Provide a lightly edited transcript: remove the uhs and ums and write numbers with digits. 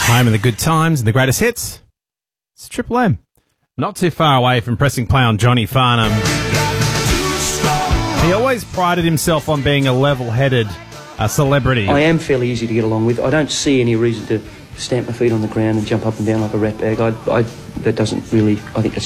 Home of the good times and the greatest hits. It's Triple M. Not too far away from pressing play on Johnny Farnham. He always prided himself on being a level-headed celebrity. I am fairly easy to get along with. I don't see any reason to stamp my feet on the ground and jump up and down like a rat bag. That doesn't really... I think that's